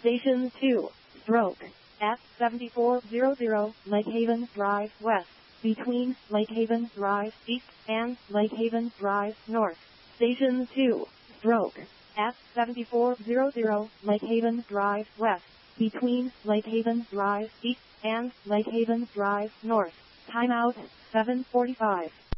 Station 2, stroke, at 7400 Lake Haven Drive West, between Lake Haven Drive East and Lake Haven Drive North. Station 2, stroke, at 7400 Lake Haven Drive West, between Lake Haven Drive East and Lake Haven Drive North. Timeout, 7:45.